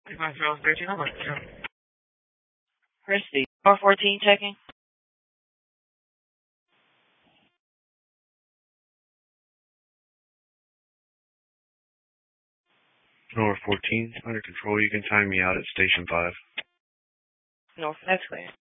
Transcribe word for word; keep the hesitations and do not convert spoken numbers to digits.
five zero thirteen, I'm like, Christy. four fourteen checking. North fourteen, under control. You can time me out at Station five. North, that's clear.